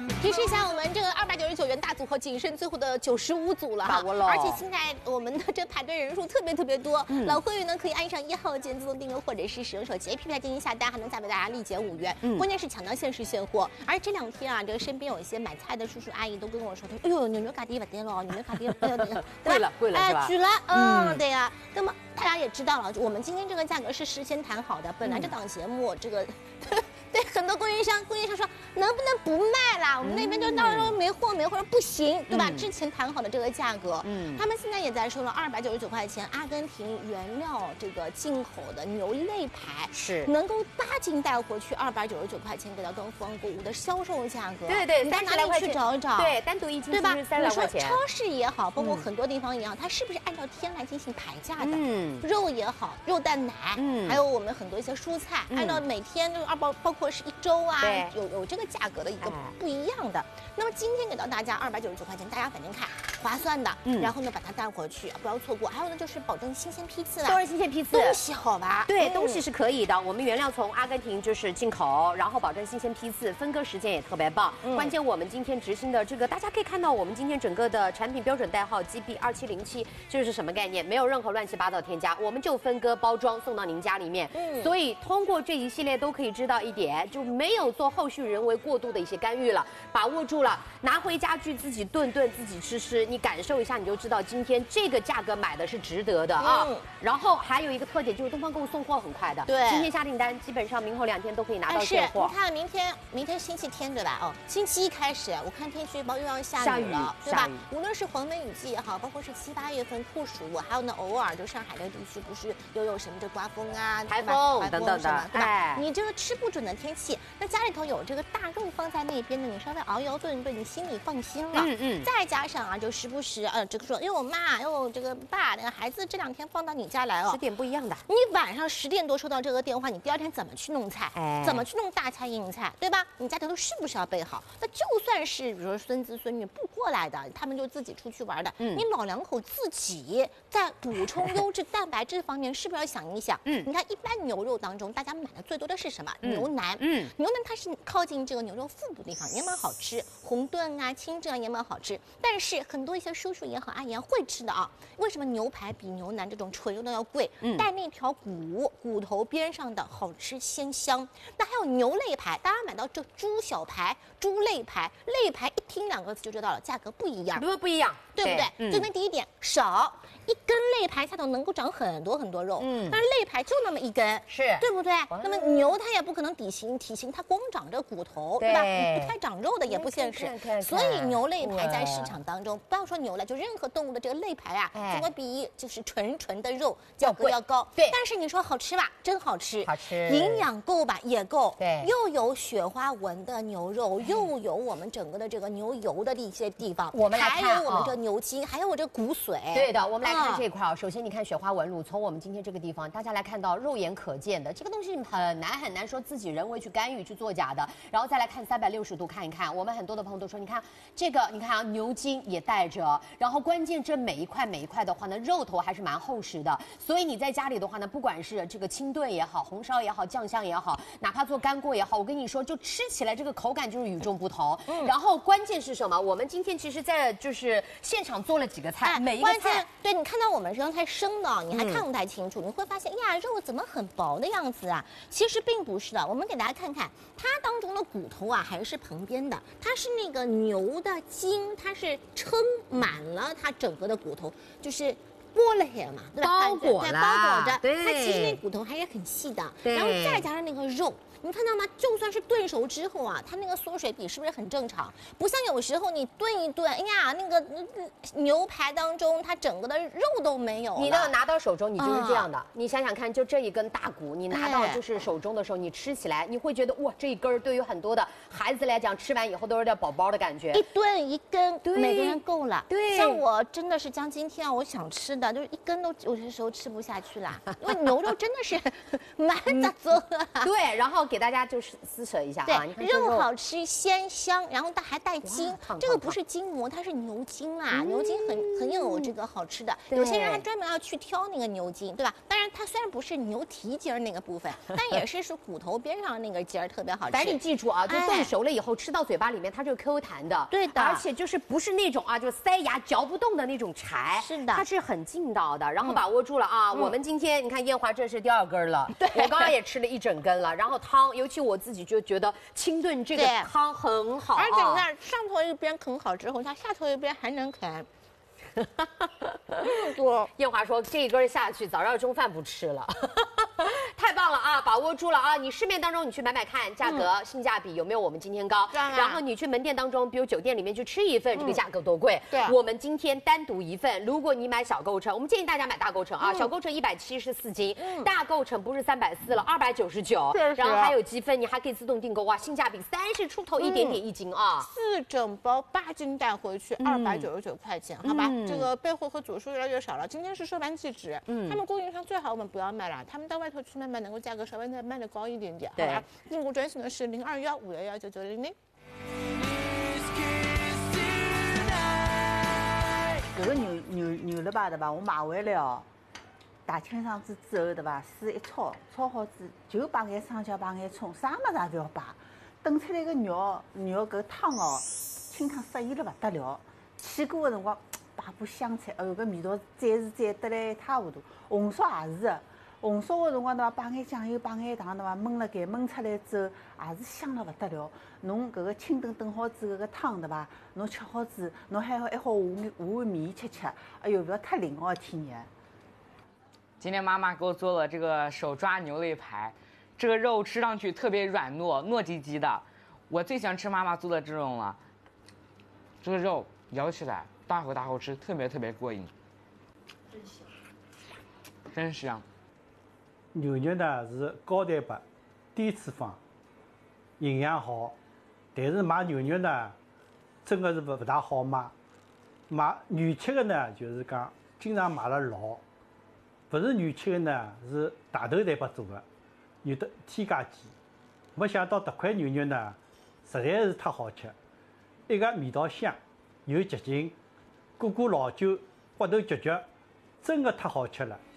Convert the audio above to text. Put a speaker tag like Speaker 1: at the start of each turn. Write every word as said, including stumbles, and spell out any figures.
Speaker 1: 提示一下，我们这个二百九十九元大组合仅剩最后的九十五组了哈，
Speaker 2: 把握了。
Speaker 1: 而且现在我们的这排队人数特别特别多，嗯、老会员呢可以按上一号键自动订阅，或者是使用手机 A P P 来进行下单，还能再为大家立减五元。嗯、关键是抢到限时现货。而这两天啊，这个身边有一些买菜的叔叔阿姨都跟我说，他说：“哎呦，牛牛价低不低了，牛牛价低，哎呦，
Speaker 2: 贵了贵了是吧？”
Speaker 1: 哎，举了，嗯，对呀。那么大家也知道了，我们今天这个价格是事先谈好的，本来这档节目这个。对很多供应商，供应商说能不能不卖啦？我们那边就到时候没货没货，不行，对吧？嗯、之前谈好的这个价格，嗯，他们现在也在说了，二百九十九块钱，阿根廷原料这个进口的牛肋排
Speaker 2: 是
Speaker 1: 能够八斤带回去，二百九十九块钱给到东方购物的销售价格。
Speaker 2: 对对，
Speaker 1: 你到哪里去找找？
Speaker 2: 对，单独一斤对吧？三百块钱。
Speaker 1: 超市也好，包括很多地方也好，它是不是按照天来进行排价的？嗯，肉也好，肉蛋奶，嗯，还有我们很多一些蔬菜，按照每天就是二包包括是一周啊。有有这个价格的一个不一样的。哎、那么今天给到大家二百九十九块钱，大家反正看划算的，嗯，然后呢把它带回去，不要错过。还有呢就是保证新鲜批次啦，
Speaker 2: 都是新鲜批次，
Speaker 1: 东西好吧？
Speaker 2: 对，嗯、东西是可以的。我们原料从阿根廷就是进口，然后保证新鲜批次，分割时间也特别棒。嗯、关键我们今天执行的这个，大家可以看到我们今天整个的产品标准代号 G B 二七零七，这是什么概念？没有任何乱七八糟添加，我们就分割包装送到您家里面。嗯，所以通过这一系列都可以知道一点，就没有做后续人为过度的一些干预了，把握住了，拿回家去自己炖炖，自己吃吃，你感受一下，你就知道今天这个价格买的是值得的啊。嗯、然后还有一个特点就是东方购物送货很快的，
Speaker 1: 对，
Speaker 2: 今天下订单，基本上明后两天都可以拿到现货。
Speaker 1: 你看明天，明天星期天对吧？哦，星期一开始，我看天气预报又要下雨了，对吧？无论是黄梅雨季也好，包括是七八月份酷暑，还有呢偶尔就上海的地区不是又有什么这刮风啊、
Speaker 2: 台风等等的，
Speaker 1: 对吧？哎、你这个吃不准的天气，那家里头有这个大肉放在那边呢，你稍微熬一熬炖一炖，你心里放心了。嗯嗯。再加上啊，就时不时呃，这个说，哎呦妈，哎呦这个爸，那个孩子这两天放到你家来哦，
Speaker 2: 时点不一样的。
Speaker 1: 你晚上十点多收到这个电话，你第二天怎么去弄菜？哎，怎么去弄大菜硬菜，对吧？你家头是不是要备好？那就算是比如说孙子孙女不过来的，他们就自己出去玩的，嗯，你老两口自己在补充优质蛋白质方面，是不是要想一想？嗯，你看一般牛肉当中，大家买的最多的是什么？嗯、牛腩。嗯，牛腩它是靠近这个牛肉腹部地方，也蛮好吃，红炖啊、清蒸啊也蛮好吃。但是很多一些叔叔也好、阿姨会吃的啊，为什么牛排比牛腩这种纯肉的要贵？嗯，带那条骨骨头边上的好吃鲜香。那还有牛肋排，大家买到这猪小排、猪肋排，肋排一听两个字就知道了，价格不一样，
Speaker 2: 不不一样，
Speaker 1: 对不对？嗯、这边第一点少。一根肋排下头能够长很多很多肉，嗯，但是肋排就那么一根，
Speaker 2: 是
Speaker 1: 对不对？那么牛它也不可能体型体型，它光长着骨头，对吧？不太长肉的也不现实，所以牛肋排在市场当中，不要说牛了，就任何动物的这个肋排啊，怎么比就是纯纯的肉价格要高？对，但是你说好吃吧，真好吃，
Speaker 2: 好吃，
Speaker 1: 营养够吧，也够，对，又有雪花纹的牛肉，又有我们整个的这个牛油的一些地方，
Speaker 2: 我们
Speaker 1: 还有我们这牛筋，还有我这骨髓，
Speaker 2: 对的，我们来看这一块啊，首先你看雪花纹路，从我们今天这个地方，大家来看到肉眼可见的这个东西很难很难说自己人为去干预去做假的，然后再来看三百六十度看一看，我们很多的朋友都说，你看这个，你看啊，牛筋也带着，然后关键这每一块每一块的话呢，肉头还是蛮厚实的，所以你在家里的话呢，不管是这个清炖也好，红烧也好，酱香也好，哪怕做干锅也好，我跟你说，就吃起来这个口感就是与众不同。嗯，然后关键是什么？我们今天其实在就是现场做了几个菜，哎、每一个菜，
Speaker 1: 对你看到我们刚才生的，你还看不太清楚，嗯、你会发现呀，肉怎么很薄的样子啊？其实并不是的，我们给大家看看，它当中的骨头啊还是旁边的，它是那个牛的筋，它是撑满了它整个的骨头，就是剥了些嘛，对吧？
Speaker 2: 包裹了，
Speaker 1: 包裹着，
Speaker 2: 对，
Speaker 1: 它其实那骨头还是很细的，然后再加上那个肉。你看到吗？就算是炖熟之后啊，它那个缩水比是不是很正常？不像有时候你炖一炖，哎呀，那个牛排当中它整个的肉都没有。
Speaker 2: 你那个拿到手中，你就是这样的。啊、你想想看，就这一根大骨，你拿到就是手中的时候，你吃起来，你会觉得哇，这一根对于很多的孩子来讲，吃完以后都有点饱饱的感觉。
Speaker 1: 一顿一根，每个人够了。对，像我真的是将今天啊，我想吃的，就是一根都有些时候吃不下去啦，因为牛肉真的是蛮杂做的。
Speaker 2: 对，然后。 给大家就是撕扯一下
Speaker 1: 对
Speaker 2: 啊，你看这
Speaker 1: 肉好吃鲜香，然后它还带筋
Speaker 2: 哇烫，
Speaker 1: 这个
Speaker 2: 烫
Speaker 1: 不是筋膜，它是牛筋啦，牛筋很很有这个好吃的。
Speaker 2: 对
Speaker 1: 有些人还专门要去挑那个牛筋，对吧？当然它虽然不是牛蹄筋儿那个部分，但也是是骨头边上那个筋儿特别好吃。
Speaker 2: 反正你记住啊，就
Speaker 1: 哎
Speaker 2: 冻熟了以后吃到嘴巴里面，它是 Q 弹的，
Speaker 1: 对的
Speaker 2: 而且就是不是那种啊，就塞牙嚼不动的那种柴，
Speaker 1: 是的
Speaker 2: 它是很劲道的，然后把握住了啊。我们今天你看燕华这是第二根了，对，我刚刚也吃了一整根了，然后汤，尤其我自己就觉得清炖这个
Speaker 1: 对
Speaker 2: 汤很好，
Speaker 1: 而且你看上头一边啃好之后，它下头一边还能啃。多
Speaker 2: 燕华说这一根下去，早上中饭不吃了。太棒了啊！把握住了啊！你市面当中你去买买看，价格、嗯、性价比有没有我们今天高？
Speaker 1: 然,
Speaker 2: 然后你去门店当中，比如酒店里面去吃一份，嗯、这个价格多贵？
Speaker 1: 对，
Speaker 2: 我们今天单独一份，如果你买小购称，我们建议大家买大购称啊，嗯、小购称一百七十四斤，嗯、大购称不是三百四了，二百九十九，然后还有积分，你还可以自动订购，哇，性价比三十出头一点点一斤啊！
Speaker 1: 四整包八斤带回去，二百九十九块钱，好吧？这个备货和组数越来越少了，今天是收完即止，嗯，他们供应商最好我们不要卖了，他们到外头去卖卖，能够价格稍微再卖的高一点点，好吧？订购专线呢是零二幺五幺幺九九零零。
Speaker 3: 这个牛牛牛肋排对吧？我买回来哦，打清爽子之后对吧？水一焯，焯好子就摆眼生姜，摆眼葱，啥么子也不要摆。炖出来个肉肉搿汤哦，清汤适宜了不得了。起锅的辰光摆把香菜，哎呦，搿味道再是再得来一塌糊涂。红烧也是的。红烧的辰光对伐，摆眼酱油，摆眼糖对伐，焖了盖，焖出来之后也是香了不得了。侬搿个清炖炖好之后，搿个汤对伐，侬吃好之，侬还好还好下下碗面吃吃，哎呦，不要太灵哦，天爷！
Speaker 4: 今天妈妈给我做了这个手抓牛肋排，这个肉吃上去特别软糯，糯叽叽的。我最喜欢吃妈妈做的这种了，这个肉咬起来大口大口吃，特别特别过瘾。真香，真香。
Speaker 5: 牛肉呢是高蛋白、低脂肪，营养好，但是买牛肉呢，真的是不不大好买。买原切的呢，就是讲经常买了老，不是原切的呢是大头蛋白做的，有的添加剂。没想到这块牛肉呢，实在是太好吃，一个味道香，又洁净，过过老酒，骨头嚼嚼，真的太好吃了。